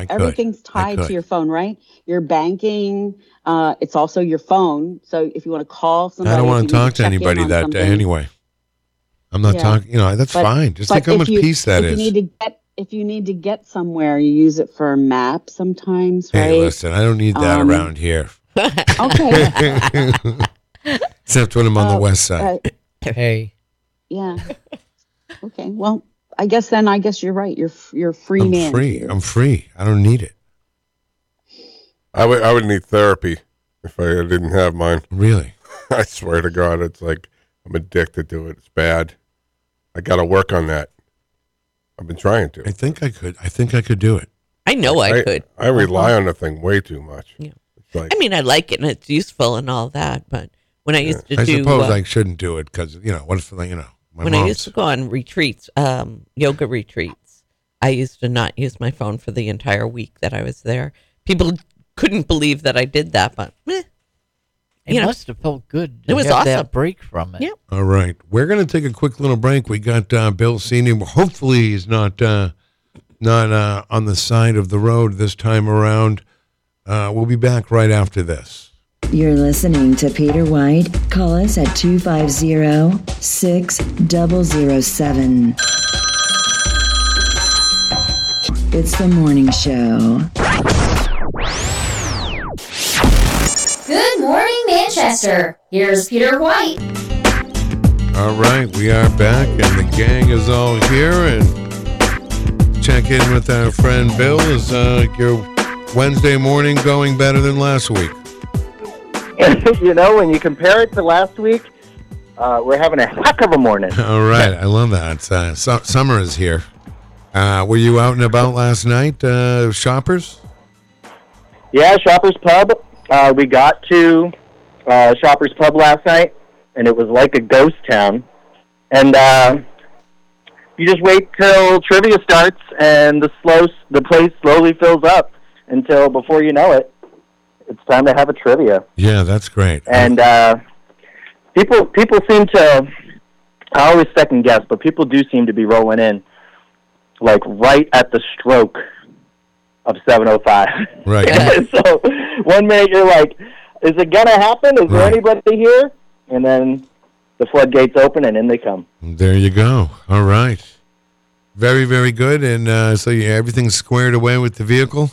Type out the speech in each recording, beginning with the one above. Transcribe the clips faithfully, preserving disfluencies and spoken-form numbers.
could. everything's I tied could. to your phone, right? Your banking, uh, it's also your phone. So if you want to call somebody, I don't want if to you need talk to check in anybody on that something, day anyway. I'm not Yeah. talking, you know, that's But- fine. Just but think how if much you- peace that if is. You need to get, if you need to get somewhere, you use it for a map sometimes, right? Hey, listen, I don't need that Um, around here. Okay. Except when I'm on the Uh, west side. uh, Hey, yeah. Okay. Well, I guess then I guess you're right. You're f- you're a free I'm man. free. here. I'm free. I don't need it. I would I would need therapy if I didn't have mine. Really. I swear to God, it's like I'm addicted to it. It's bad. I got to work on that. I've been trying to. I think I could. I think I could do it. I know I, could. I rely on the thing way too much. Yeah. It's like, I mean, I like it and it's useful and all that, but when I used to I do, suppose uh, I shouldn't do it because, you know, what if, you know, my when I mom's. used to go on retreats, um, yoga retreats, I used to not use my phone for the entire week that I was there. People couldn't believe that I did that, but eh, it you know, must have felt good to it was have awesome. that break from it. Yeah. All right. We're going to take a quick little break. We got uh, Bill Senior Hopefully he's not uh, not uh, on the side of the road this time around. Uh, we'll be back right after this. You're listening to Peter White. Call us at two five zero, six zero zero seven. It's the morning show. Good morning, Manchester. Here's Peter White. All right. We are back, and the gang is all here. And check in with our friend Bill. Is uh, your Wednesday morning going better than last week? You know, when you compare it to last week, uh, we're having a heck of a morning. All right. I love that. It's, uh, su- summer is here. Uh, were you out and about last night, uh, shoppers? Yeah, Shoppers Pub. Uh, we got to uh, Shoppers Pub last night, and it was like a ghost town. And uh, you just wait till trivia starts, and the slow the place slowly fills up until before you know it, it's time to have a trivia. Yeah, that's great. And uh, people people seem to, I always second guess, but people do seem to be rolling in, like right at the stroke of seven oh five. Right. So one minute you're like, is it going to happen? Is there Right. anybody here? And then the floodgates open and in they come. There you go. All right. Very, very good. And uh, so you, everything's squared away with the vehicle?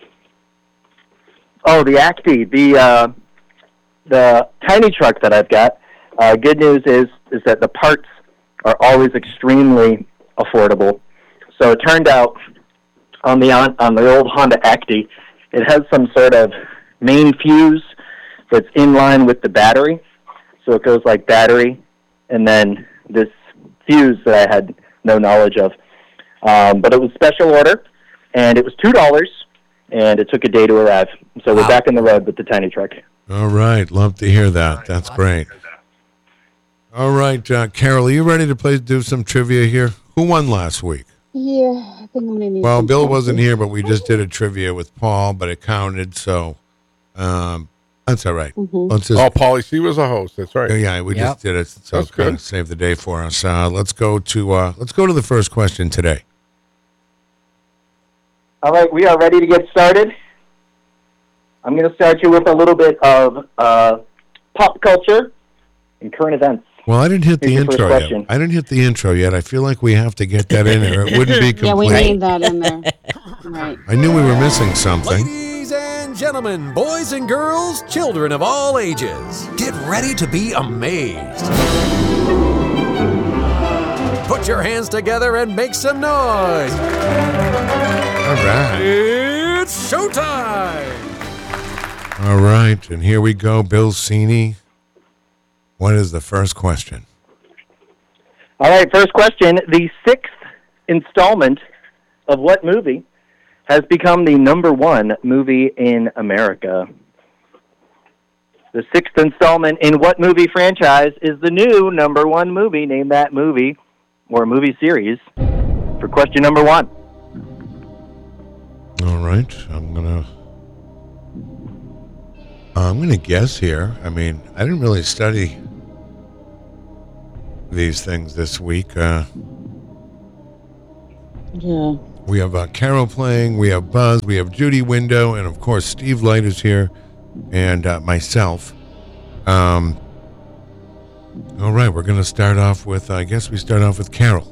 Oh, the Acti, the uh, the tiny truck that I've got. Uh, good news is is that the parts are always extremely affordable. So it turned out on the on, on the old Honda Acti, it has some sort of main fuse that's in line with the battery. So it goes like battery, and then this fuse that I had no knowledge of. Um, but it was special order, and it was two dollars. And it took a day to arrive. So we're Wow. back on the road with the tiny truck. All right. Love to hear that. That's great. All right, uh, Carol, are you ready to play do some trivia here? Who won last week? Yeah, I think I'm gonna need. Well, some Bill coffee. wasn't here, but we just did a trivia with Paul, but it counted, so um, that's all right. Mhm. Let's just oh, Paulie C was a host. That's right. yeah, we Yep. just did it, so That's it's going to good. save the day for us. Uh, let's go to uh, let's go to the first question today. All right, we are ready to get started. I'm going to start you with a little bit of uh, pop culture and current events. Well, I didn't hit the Here's your first intro yet. question. I didn't hit the intro yet. I feel like we have to get that in there. It wouldn't be complete. Yeah, we need that in there. Right. I knew we were missing something. Ladies and gentlemen, boys and girls, children of all ages, get ready to be amazed. Put your hands together and make some noise. All right. It's showtime. All right, and here we go. Bill Cini, what is the first question? All right, first question. The sixth installment of what movie has become the number one movie in America? The sixth installment in what movie franchise is the new number one movie? Name that movie or movie series for question number one. All right, I'm gonna I'm gonna guess here. I mean, I didn't really study these things this week. Uh, Yeah. We have uh, Carol playing. We have Buzz. We have Judy Window. And, of course, Steve Light is here. And uh, myself. Um, all right. We're going to start off with, I guess we start off with Carol.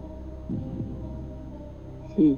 Hmm.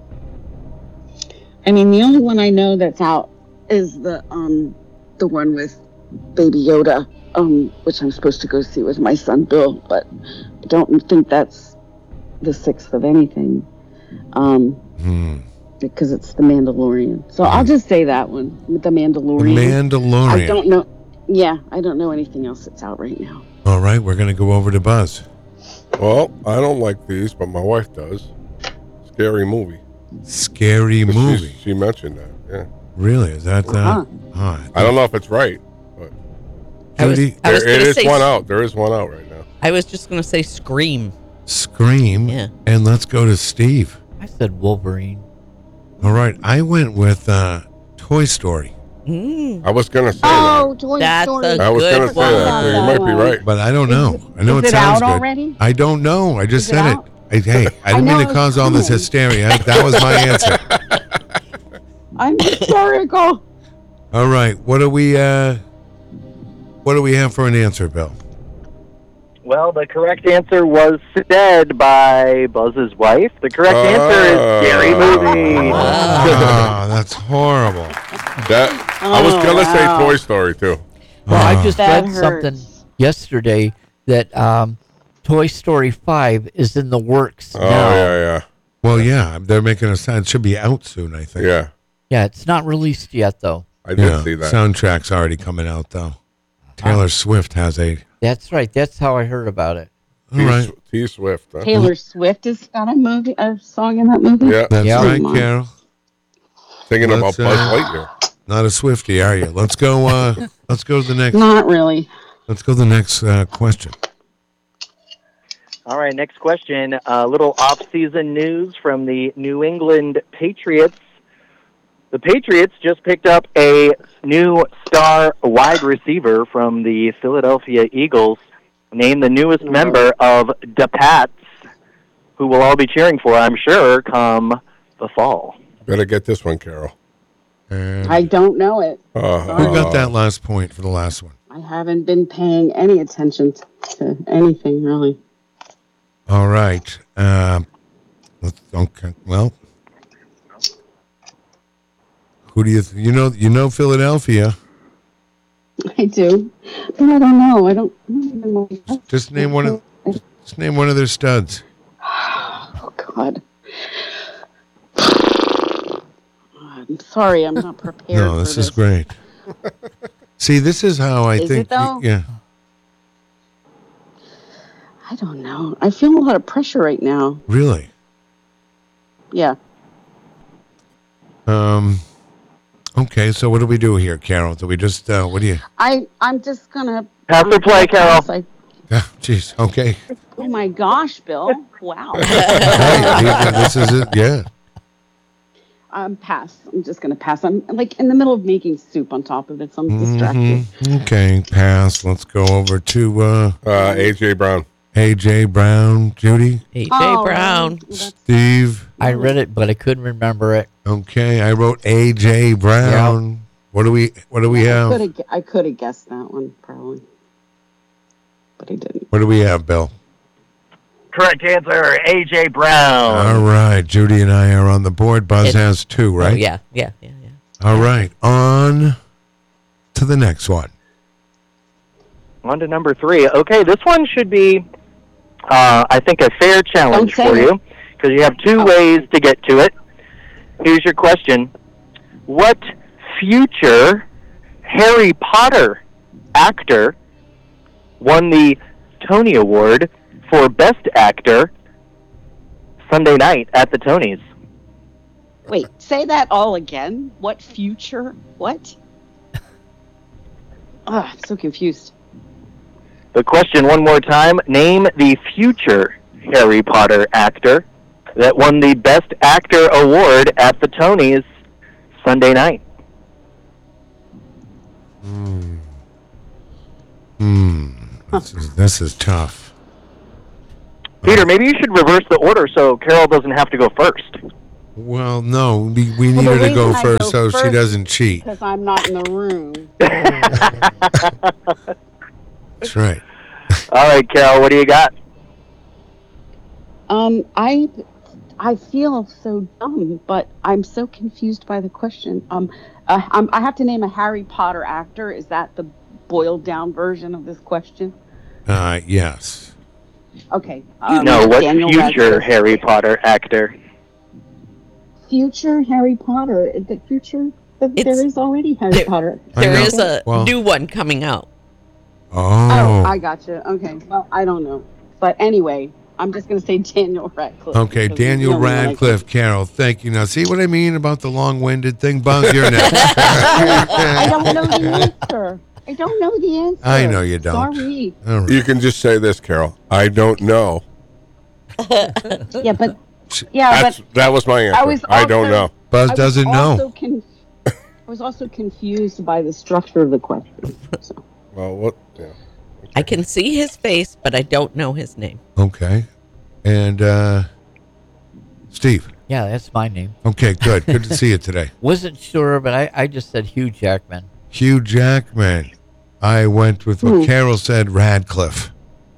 I mean, the only one I know that's out is the um the one with Baby Yoda, um, which I'm supposed to go see with my son Bill, but I don't think that's the sixth of anything. Um, Hmm. because it's the Mandalorian. So I'll just say that one with the Mandalorian. The Mandalorian. I don't know. Yeah, I don't know anything else that's out right now. All right, we're going to go over to Buzz. Well, I don't like these, but my wife does. Scary movie. Scary 'Cause movie. she's- She mentioned that. Yeah. Really? Is that that? Uh-huh. Uh, I don't know if it's right, but I was, Judy, I was there, it gonna is say, one out. There is one out right now. I was just going to say Scream. Scream. Yeah. And let's go to Steve. I said Wolverine. All right, I went with uh, Toy Story, Mm, I was gonna say Oh, Toy That's Story. a that. I was good gonna say one. that. So you might be right. but I don't know. I know is it it sounds out good. already? I don't know. I just Is it said out? it. I, hey, I didn't I mean know to it's cause all this coming. hysteria. That was my answer. I'm hysterical. All right, what do we uh, what do we have for an answer, Bill? Well, the correct answer was said by Buzz's wife. The correct Uh, answer is Scary Movie. Ah, that's horrible. That I was Oh, gonna wow. say Toy Story too. Well, I Ah. just That read hurts. something yesterday that um, Toy Story five is in the works Oh now. yeah, yeah, Well, yeah, they're making a sound. It should be out soon, I think. yeah. Yeah, it's not released yet, though. I did Yeah, see that. soundtrack's already coming out though. Taylor Swift has a. That's right. That's how I heard about it. All right, T Swift. Huh? Taylor Swift has got a movie, a song in that movie. Yeah, that's Yeah. right, Come on. Carol. singing about Let's, Buzz uh, Lightyear. Not a Swiftie, are you? Let's go. Uh, let's go to the next. Not really. Let's go to the next uh, question. All right, next question. A little off-season news from the New England Patriots. The Patriots just picked up a new star wide receiver from the Philadelphia Eagles, named the newest member of the Pats, who we'll all be cheering for, I'm sure, come the fall. Better get this one, Carol. And I don't know it. Uh, who got that last point for the last one? I haven't been paying any attention to anything, really. All right. Uh, let's, okay. Well, who do you th- you know? You know Philadelphia. I do, but I don't know. I don't, I don't even know. Just name one of. Just name one of their studs. Oh, God. I'm sorry, I'm not prepared. No, for this is great. See, this is how I Is think. it, though? Yeah. I don't know. I feel a lot of pressure right now. Really. Yeah. Um. Okay, so what do we do here, Carol? Do we just? Uh, what do you? I, I'm just going to... Pass or play, Carol? I, Ah, Jeez. Okay. oh, my gosh, Bill. Wow. Hey, this is it. Yeah. Um, pass. I'm just going to pass. I'm like in the middle of making soup on top of it, so I'm distracted. Mhm. Okay, pass. Let's go over to uh, Uh, A J Brown. A J Brown, Judy, A J Oh, Brown. that's- Steve. I read it, but I couldn't remember it. Okay, I wrote A J Brown. What do we? What do we I have? could have I could have guessed that one probably, but I didn't. What do we have, Bill? Correct answer, A J Brown. All right, Judy and I are on the board. Buzz It- has two, right? Oh, yeah, yeah, yeah, yeah. All right, on to the next one. On to number three. Okay, this one should be, uh, I think, a fair challenge Don't say for it. you, because you have two Oh. ways to get to it. Here's your question. What future Harry Potter actor won the Tony Award for Best Actor Sunday night at the Tonys? Wait, say that all again. What future? What? Ah, I'm so confused. The question one more time. Name the future Harry Potter actor that won the Best Actor Award at the Tonys Sunday night. Hmm. This is, this is tough. Peter, maybe you should reverse the order so Carol doesn't have to go first. Well, no, we, we Well, need the her to go reason I first go so she first doesn't cheat. Because I'm not in the room. That's right. All right, Carol, what do you got? Um, I I feel so dumb, but I'm so confused by the question. Um, uh, I'm, I have to name a Harry Potter actor. Is that the boiled down version of this question? Uh, yes. Okay. Um, no, what Daniel future Radcliffe. Harry Potter actor? Future Harry Potter. The future. The, It's- there is already Harry there- Potter. I There know. is a Well- new one coming out. Oh, Oh. I gotcha. Okay. Well, I don't know, but anyway, I'm just gonna say Daniel Radcliffe. Okay, because he's the Daniel only one I can- Radcliffe, Carol, thank you. Now, see what I mean about the long-winded thing? Buzz, you're next. I don't know the answer. I don't know the answer. I know you don't. Sorry. All right. You can just say this, Carol. I don't know. Yeah, but yeah, That's, but that was my answer. I was I don't also- know. Buzz I was doesn't also know. Con- I was also confused by the structure of the question. So. Well, what? Yeah. I can see his face, but I don't know his name. Okay. And, uh, Steve. Yeah, that's my name. Okay, good. Good to see you today. Wasn't sure, but I, I just said Hugh Jackman. Hugh Jackman. I went with what Hmm. Carol said, Radcliffe.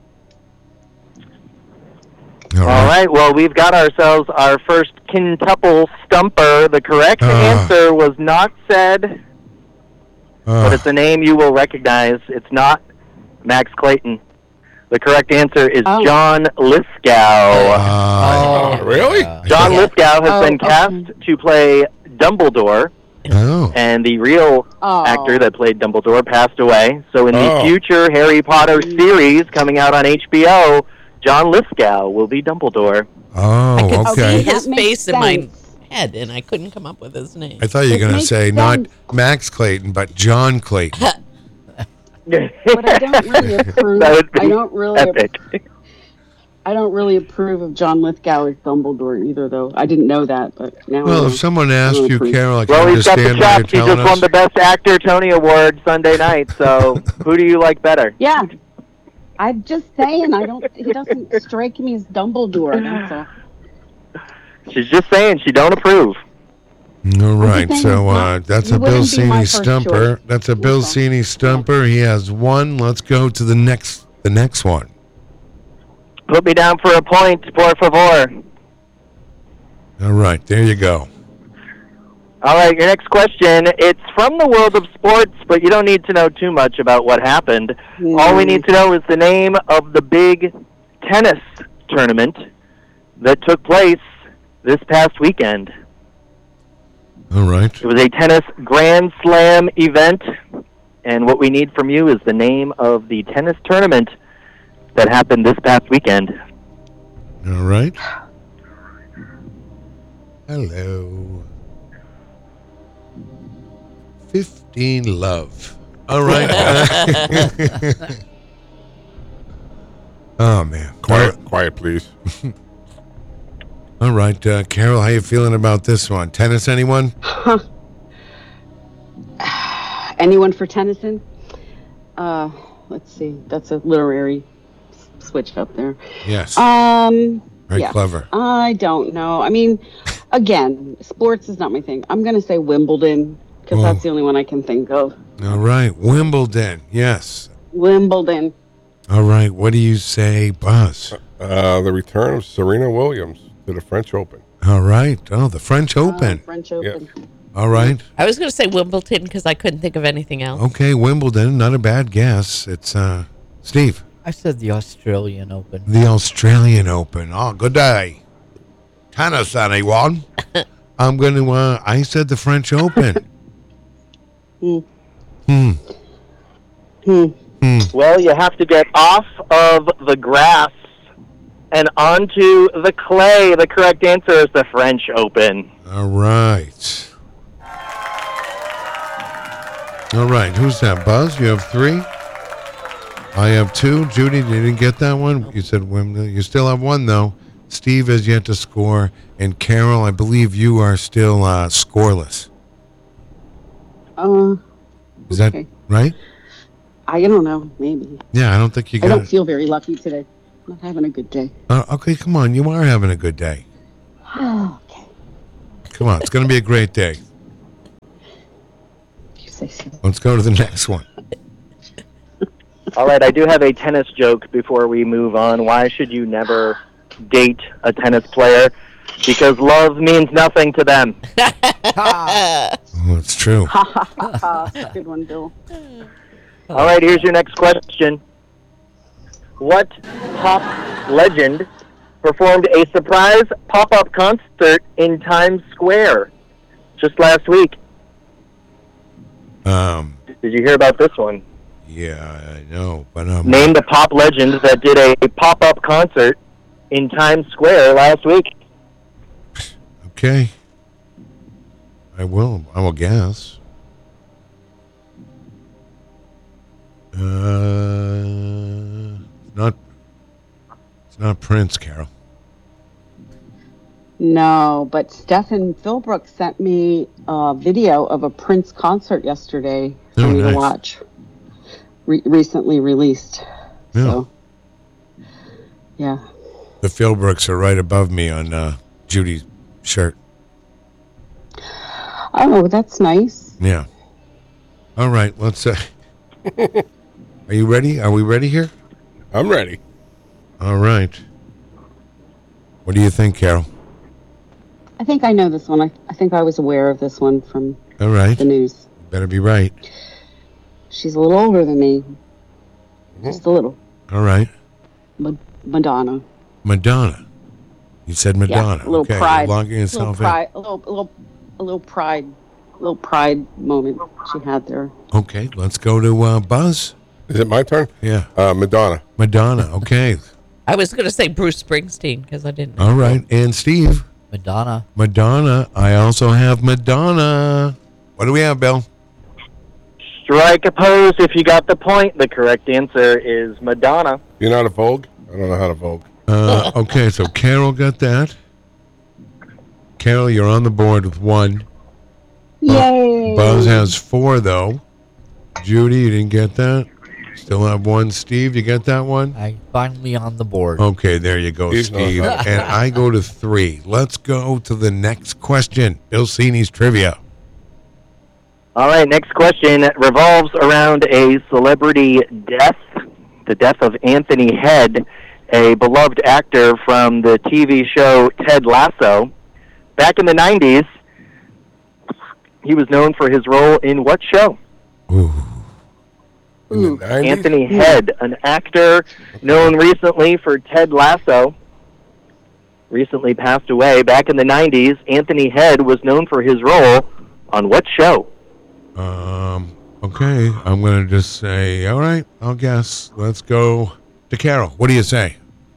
All All right. right, well, we've got ourselves our first quintuple stumper. The correct Ah. answer was not said, but Uh, it's a name you will recognize. It's not Max Clayton. The correct answer is Oh. John Lithgow. uh, Oh, really? Yeah. John Yeah. Lithgow has Oh, been okay. cast to play Dumbledore, oh. and the real Oh. actor that played Dumbledore passed away. So in the Oh. future Harry Potter series coming out on H B O, John Lithgow will be Dumbledore. Oh, I could okay. see That his makes face in my sense. head, and I couldn't come up with his name. I thought you were It going to makes say not sense. Max Clayton, but John Clayton. But I don't really approve. That would be I don't really. epic. I don't really approve of John Lithgow as Dumbledore either, though. I didn't know that, but now. I Well, know. if someone asks I don't you, approve. Carol, I can Well, he's got the understand why you're chops. He telling just won us. the Best Actor Tony Award Sunday night. So who do you like better? Yeah, I'm just saying. I don't. He doesn't strike me as Dumbledore. That's all. She's just saying she don't approve. All right, saying so it's uh, not- that's he a Bill wouldn't be my Cini first stumper. choice. That's a Bill Okay. Cini stumper. He has one. Let's go to the next, the next one. Put me down for a point, por favor. All right, there you go. All right, your next question. It's from the world of sports, but you don't need to know too much about what happened. All we need to know is the name of the big tennis tournament that took place this past weekend. All right. It was a tennis Grand Slam event, and what we need from you is the name of the tennis tournament that happened this past weekend. All right. Hello. Fifteen love. All right. Oh man. Quiet, quiet, please. All right, uh, Carol, how you feeling about this one? Tennis, anyone? Anyone for Tennyson? Uh, let's see. That's a literary s- switch up there. Yes. Um, Very yeah. clever. I don't know. I mean, again, sports is not my thing. I'm gonna say Wimbledon because Oh. that's the only one I can think of. All right, Wimbledon. Yes. Wimbledon. All right. What do you say, Buzz? Uh, the return of Serena Williams to the French Open. All right. Oh, the French Open. Uh, French Open. All right. I was going to say Wimbledon because I couldn't think of anything else. Okay, Wimbledon. Not a bad guess. It's uh, Steve. I said the Australian Open. The Australian Open. Oh, good day. Tennis, anyone? I'm going to, uh, I said the French Open. Hmm. Hmm. Hmm. Hmm. Well, you have to get off of the grass and onto the clay. The correct answer is the French Open. All right. All right. Who's that? Buzz, you have three? I have two. Judy, you didn't get that one? You said Wimbledon. You still have one, though. Steve has yet to score. And Carol, I believe you are still uh, scoreless. Uh, Is that okay. right? I don't know. Maybe. Yeah, I don't think you I got don't it. feel very lucky today. I'm not having a good day. Uh, okay, come on. You are having a good day. Okay. Come on, it's going to be a great day. You say so. Let's go to the next one. All right, I do have a tennis joke before we move on. Why should you never date a tennis player? Because love means nothing to them. Oh, it's true. Ha ha ha ha. Good one, Bill. All right, here's your next question. What pop legend performed a surprise pop-up concert in Times Square just last week? Um, Did you hear about this one? yeah, I know, but um, Name the pop legend that did a pop-up concert in Times Square last week. okay. I will. I will guess. Uh, not. It's not Prince, Carol. No, but Stefan Philbrook sent me a video of a Prince concert yesterday for Oh, me nice. to watch. Re- recently released. Yeah. So, yeah. The Philbrooks are right above me on uh, Judy's shirt. Oh, that's nice. Yeah. All right. Let's. Uh, are you ready? Are we ready here? I'm ready. All right. What do you think, Carol? I think I know this one. I, I think I was aware of this one from All right. the news. Better be right. She's a little older than me. Just a little. All right. Ma- Madonna. Madonna. You said Madonna. Yeah, a little okay. pride. You're logging A little yourself pride. A little, a little, a little pride. A little pride moment she had there. in. Okay. Let's go to uh, Buzz. Is it my turn? Yeah. Uh, Madonna. Madonna. Okay. I was going to say Bruce Springsteen because I didn't know. All right. And Steve. Madonna. Madonna. I also have Madonna. What do we have, Bill? Strike a pose if you got the point. The correct answer is Madonna. You're not a Vogue? I don't know how to Vogue. Uh, okay, so Carol got that. Carol, you're on the board with one. Yay! Buzz has four, though. Judy, you didn't get that. Still have one. Steve, you get that one? I finally on the board. Okay, there you go, He's not Steve. bad. And I go to three. Let's go to the next question. Bill Cini's trivia. All right, next question revolves around a celebrity death, the death of Anthony Head, a beloved actor from the T V show Ted Lasso. Back in the nineties, he was known for his role in what show? Ooh. In the nineties? Anthony Head, an actor known recently for Ted Lasso, recently passed away. Back in the nineties, Anthony Head was known for his role on what show? Um, okay, I'm going to just say, all right, I'll guess. Let's go to Carol. What do you say?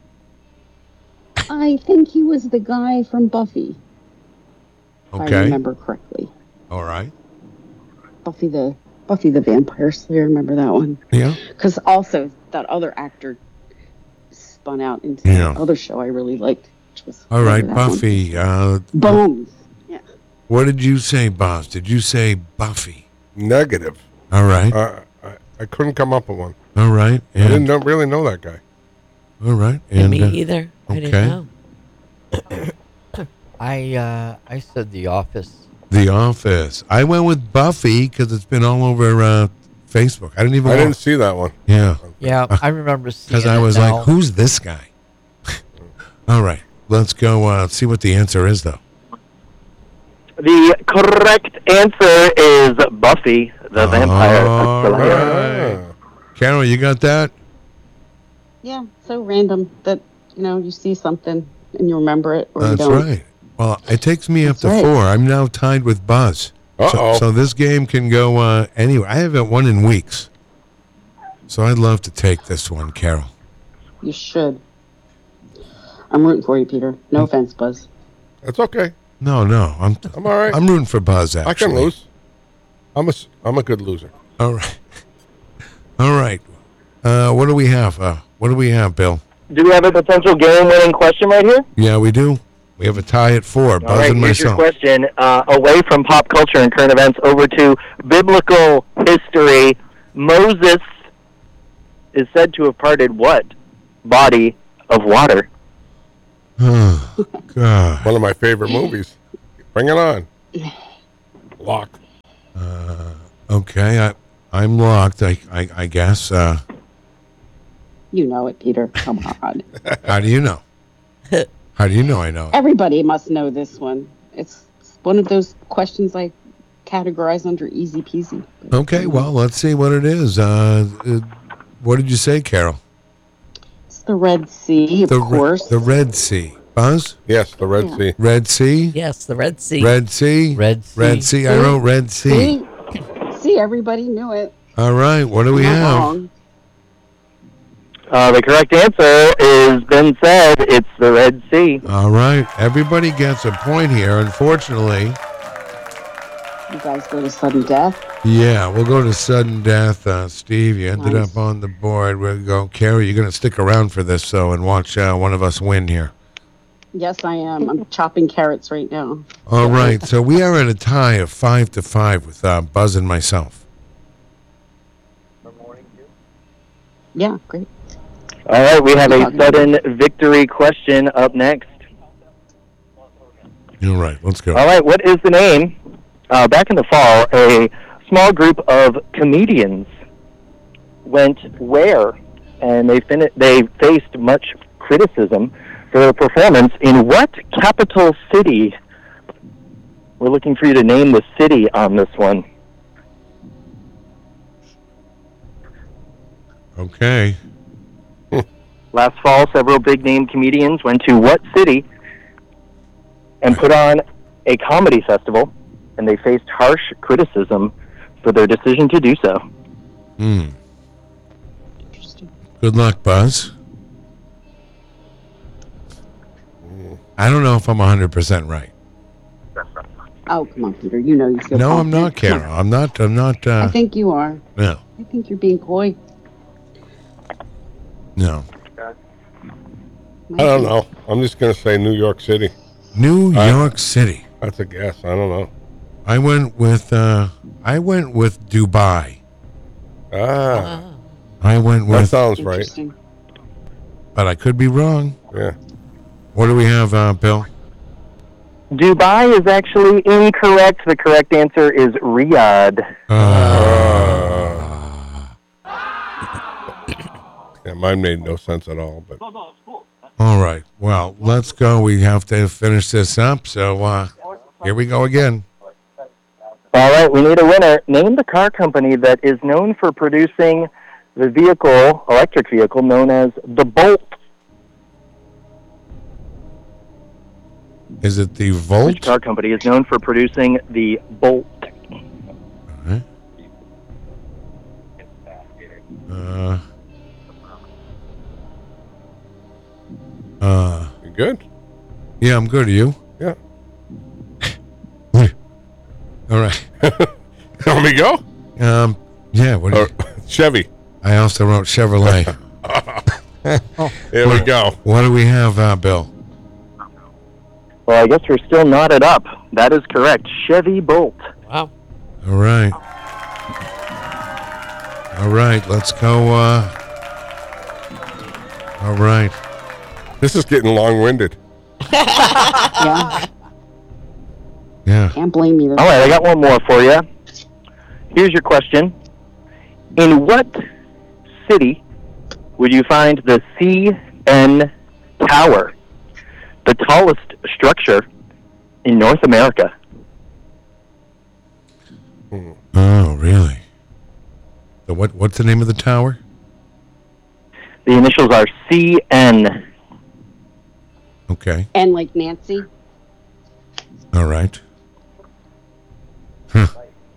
I think he was the guy from Buffy, if I Okay. remember correctly. All right. Buffy the Buffy the Vampire Slayer. Remember that one? Yeah. Because also that other actor spun out into Yeah. that other show I really liked. Which was All right, remember that one? Buffy. Uh, Bones. Yeah. what did you say, Boz? Did you say Buffy? Negative. All right. Uh, I, I couldn't come up with one. All right. I didn't And, know, really know that guy. all right. And And, me uh, either. I okay. didn't know. I uh, I said The Office. The Office. I went with Buffy because it's been all over uh, Facebook. I didn't even. I wa- didn't see that one. Yeah. Yeah, I remember seeing Because I it was now. like, who's this guy? All right. Let's go uh, see what the answer is, though. The correct answer is Buffy the Vampire All Slayer. right. Carol, you got that? Yeah. So random that you know you see something and you remember it or you That's don't. right. Well, it takes me up That's to right. four. I'm now tied with Buzz. So, Uh-oh. so this game can go uh, anywhere. I haven't won in weeks. So I'd love to take this one, Carol. You should. I'm rooting for you, Peter. No offense, Buzz. That's okay. No, no. I'm I'm all right. I'm rooting for Buzz, I actually. can lose. I'm a, s- I'm a good loser. All right. All right. Uh, what do we have? Uh, what do we have, Bill? Do we have a potential game-winning question right here? Yeah, we do. We have a tie at four. Buzz All right, and here's your myself. question. Uh, away from pop culture and current events, over to biblical history. Moses is said to have parted what body of water? Oh, God. One of my favorite movies. Bring it on. Lock. Uh, okay, I, I'm locked, I, I, I guess. Uh, You know it, Peter. Come on. how do you know? How do you know I know it? Everybody must know this one. It's one of those questions I categorize under easy peasy. Okay, well, let's see what it is. Uh, uh, what did you say, Carol? It's the Red Sea, of The, Re- course. the Red Sea. Buzz? Yes, the Red Yeah. Sea. Red Sea? Yes, the Red Sea. Red Sea? Red Sea. Red Sea. I wrote Red Sea. See? See, everybody knew it. All right, what do we Not have? wrong. Uh, the correct answer is been said. It's the Red Sea. All right, everybody gets a point here. Unfortunately, You guys go to sudden death. yeah, we'll go to sudden death. Uh, Steve, you ended Nice. up on the board. We'll go. Carrie, you're going to stick around for this, so, and watch uh, one of us win here. Yes, I am. I'm chopping carrots right now. All right, so we are at a tie of five to five with uh, Buzz and myself. Yeah, great. All right, we have a sudden victory question up next. You're right. Let's go. All right, what is the name? Uh, back in the fall, a small group of comedians went where, and they fin- they faced much criticism for their performance in what capital city? We're looking for you to name the city on this one. Okay. Last fall, several big-name comedians went to what city and put on a comedy festival, and they faced harsh criticism for their decision to do so. Hmm. Interesting. Good luck, Buzz. I don't know if I'm one hundred percent right. Oh, come on, Peter. You know you feel No, I'm not, confident. Carol. I'm not. I'm not. I Uh, think you are. no. I think you're being coy. No. I don't know. I'm just going to say New York City. New Uh, York City. That's a guess. I don't know. I went with. Uh, I went with Dubai. Ah, I went that with, sounds right. Interesting. but I could be wrong. Yeah. What do we have, uh, Bill? Dubai is actually incorrect. The correct answer is Riyadh. Uh, Yeah, mine made no sense at all. But all right. Well, let's go. We have to finish this up. So uh, here we go again. All right, we need a winner. Name the car company that is known for producing the vehicle, electric vehicle, known as the Bolt. Is it the Which Volt? car company is known for producing the Bolt? Uh-huh. Uh, uh, you good? yeah, I'm good. Are you? Yeah. All right. Let me go. Um, yeah. What? do Uh, you- Chevy. I also wrote Chevrolet. There we go. What do we have, uh, Bill? Well, I guess we're still knotted up. That is correct. Chevy Bolt. Wow. All right. All right. Let's go. Uh, all right. This is getting long-winded. Yeah, Yeah. can't blame you. All right, I got one more for you. Here's your question. In what city would you find the C N Tower, the tallest structure in North America? Oh, really? So what? What's the name of the tower? The initials are C N. Okay. And like Nancy. All right. Huh.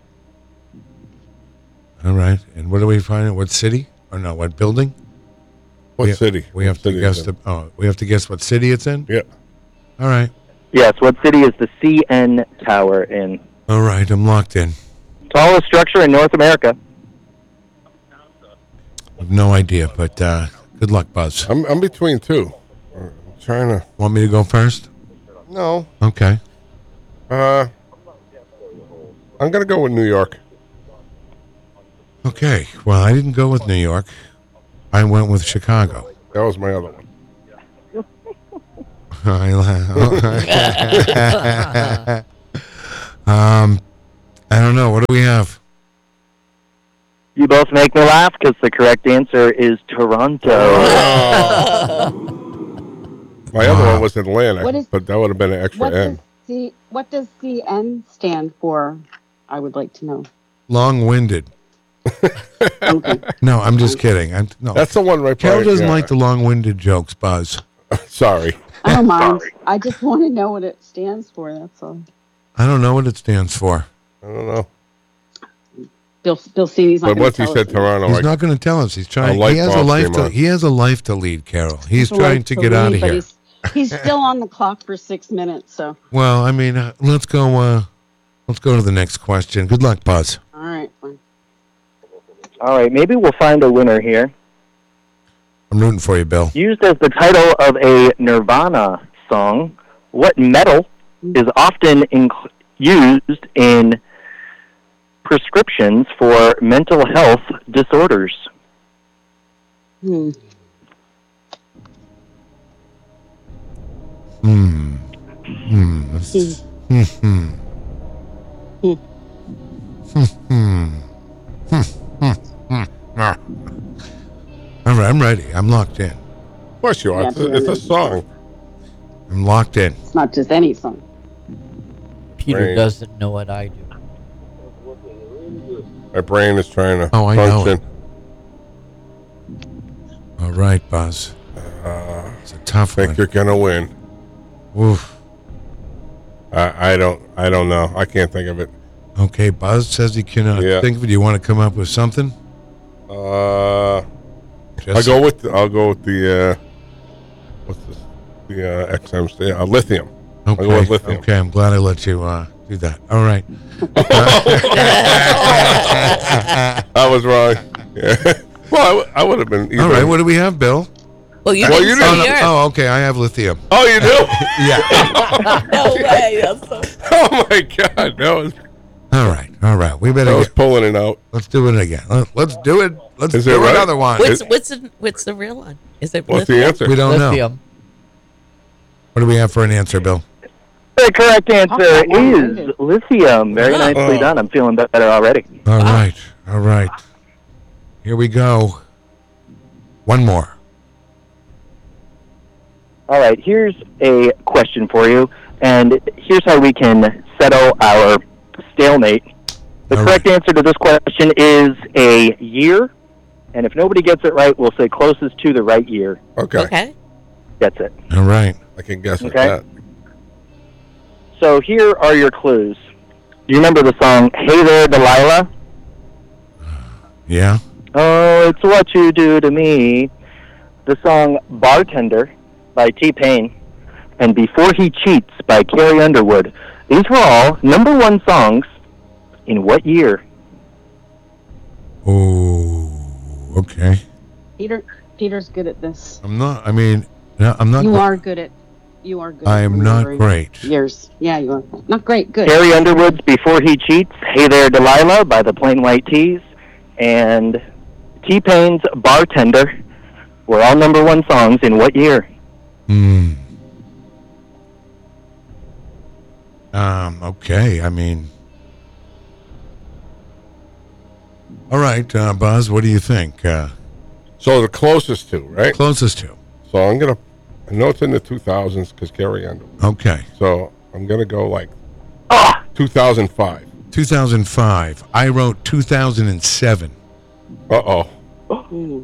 All right. And what do we find? What city? Or no? What building? What we, city? We have What to city guess is the. it? Oh, we have to guess what city it's in. Yeah. All right. Yes, what city is the C N Tower in? All right. I'm locked in. Tallest structure in North America. I have no idea, but uh, good luck, Buzz. I'm I'm between two. I'm trying to. Want me to go first? No. Okay. Uh, I'm gonna go with New York. Okay. Well, I didn't go with New York. I went with Chicago. That was my other one. Um, I don't know. What do we have? You both make me laugh because the correct answer is Toronto. My other Wow. one was Atlanta, What is- but that would have been an extra What does N. C What does C N stand for? I would like to know. Long-winded. Okay. No, I'm just kidding. I'm, no. That's the one right Carol by- doesn't yeah. like the long-winded jokes, Buzz. Sorry. I don't mind. I just want to know what it stands for. That's all. I don't know what it stands for. I don't know. Bill Bill Cini's not But gonna once he tell said us. Toronto, He's I, not going to tell us. He's trying. light He has a bulb life came to. on. He has a life to lead, Carol. He's He's trying like to to get out of leave, but here. He's, he's still on the clock for six minutes. So Well, I mean, uh, let's go. Uh, let's go to the next question. Good luck, Buzz. all right, fine. All right, maybe we'll find a winner here. I'm rooting for you, Bill. Used as the title of a Nirvana song, what metal is often inc- used in prescriptions for mental health disorders? Hmm. Hmm. Hmm. That's- Hmm. Hmm. Hmm. Hmm. Hmm. Hmm. Hmm. Ah. All right, I'm ready. I'm locked in. of course you are. Yeah, It's, a, it's a song. I'm locked in. It's not just any song. Peter Right. doesn't know what I do. My brain is trying to Oh, I know function. All right, Buzz. Uh, It's a tough think one. you're gonna win. Oof. I, I don't. I don't know. I can't think of it. Okay, Buzz says he cannot Yeah. think of it. Do you want to come up with something? Uh, I'll Just- go with. The, I'll go with the. Uh, what's this? The uh, X M stand. Uh, lithium. I'll go Okay. with lithium. Okay, I'm glad I let you uh, do that. All right. I was wrong. Yeah. Well, I, w- I would have been. Either. All right. What do we have, Bill? Well, you Well, didn't you say Oh, didn't- no. yours. Oh, okay. I have lithium. Oh, you do? Yeah. No way. That's so Oh my God, that was All right. All right. We better that was get, pulling it out. let's do it again. Let- Let's do it. Let's Is do it right? another one. What's what's the, what's the real one? Is it What's the lithium? answer? We don't know. Lithium. What do we have for an answer, Bill? The correct answer that one is ended. lithium. Very Oh. nicely done. I'm feeling better already. All right. All right. Here we go. One more. All right, here's a question for you, and here's how we can settle our stalemate. The All correct answer to this question is a year, and if nobody gets it right, we'll say closest to the right year Okay. Okay. gets it. All right. I can guess at Okay. that. So here are your clues. Do you remember the song Hey There, Delilah? Yeah. Oh, it's what you do to me. The song Bartender by T-Pain and Before He Cheats by Carrie Underwood. These were all number one songs in what year? Oh. Okay. Peter Peter's good at this. I'm not. I mean, no, I'm not. You gr- are good at. You are good. I at am not remembering great. Years. Yeah, you are. Not great. Good. Carrie Underwood's Before He Cheats, Hey There, Delilah by the Plain White Tees, and T-Pain's Bartender were all number one songs in what year? Hmm. Um. Okay. I mean. All right, uh, Buzz. What do you think? Uh, So the closest to, right? closest to. So I'm gonna. I know it's in the two thousands because Carrie Underwood. Okay. So I'm gonna go like Ah! two thousand five. two thousand five. I wrote two thousand seven. Uh oh. Hmm.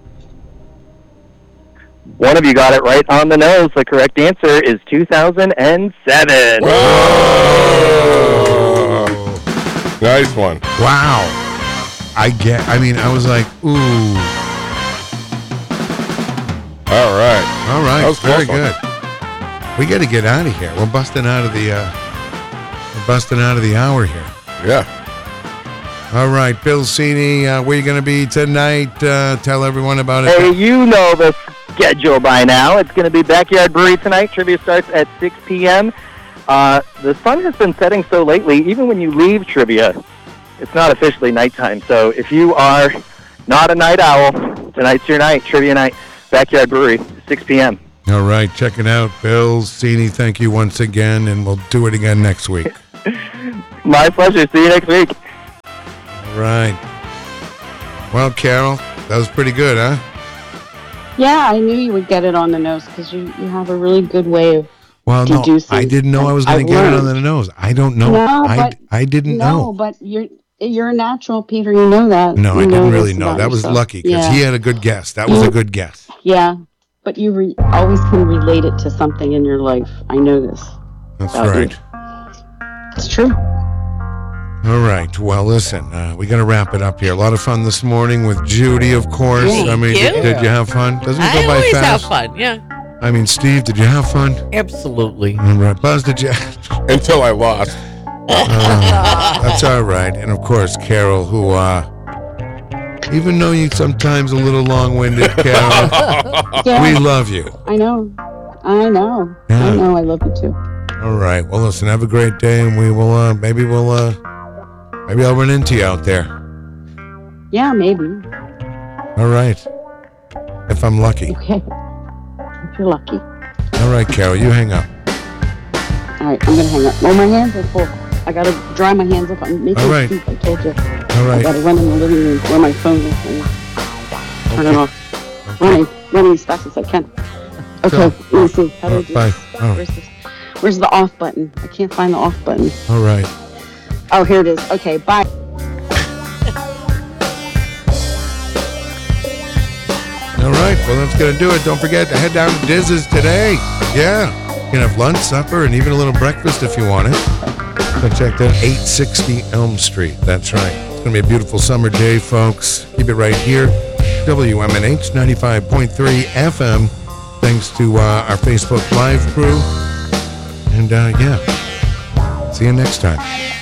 One of you got it right on the nose. The correct answer is two thousand seven. Nice one. Wow. I get. I mean, I was like, ooh. All right. All right. That was Very close one. good. We got to get out of here. We're busting out of the. Uh, we're busting out of the hour here. Yeah. All right, Bill Cini, uh, where you going to be tonight? Uh, tell everyone about it. Hey, you know the schedule by now. It's going to be Backyard Brewery tonight. Trivia starts at six p.m. Uh, the sun has been setting so lately, even when you leave trivia, it's not officially nighttime. So if you are not a night owl, tonight's your night, trivia night, Backyard Brewery, six p.m. All right, check it out. Bill Cini, thank you once again, and we'll do it again next week. My pleasure. See you next week. All right. Well, Carol, that was pretty good, huh? Yeah, I knew you would get it on the nose because you, you have a really good way of Well, no, deducing. I didn't know I was going I've to get it on learned. the nose. I don't know. No, I, but- I didn't no, know. but you're you're a natural, Peter. You know that. No, You I didn't this really know. about That was yourself. lucky because yeah. he had a good guess. That was You- a good guess. Yeah, but you re- always can relate it to something in your life. I know this. That's about you. right. It's true. All right. Well, listen, uh, we got to wrap it up here. A lot of fun this morning with Judy, of course. Thank I mean, you. did, did you have fun? Doesn't it go I by always fast? have fun. Yeah. I mean, Steve, did you have fun? Absolutely. All right. Buzz, did you? Until I lost. Uh, that's all right. And of course, Carol, who, uh, even though you sometimes a little long-winded, Carol, Yeah, we love you. I know. I know. Yeah. I know. I love you too. All right. Well, listen, have a great day, and we will, uh, maybe we'll, uh, maybe I'll run into you out there. Yeah, maybe. All right. If I'm lucky. Okay. If you're lucky. All right, Carol, you hang up. All right, I'm gonna hang up. Oh, my hands are full. I gotta dry my hands up. I'm making All right. soup. I told you. All I right. gotta run in the living room where my phone is and turn it off. Running, running as fast as I can. Okay, So- let me see. How do I do Bye. this? Oh. Where's this? Where's the off button? I can't find the off button. All right. Oh, here it is. Okay, bye. All right. Well, that's going to do it. Don't forget to head down to Diz's today. Yeah. You can have lunch, supper, and even a little breakfast if you want it. So check that eight sixty Elm Street. That's right. It's going to be a beautiful summer day, folks. Keep it right here. W M N H ninety-five point three F M. Thanks to uh, our Facebook Live crew. And, uh, yeah. See you next time.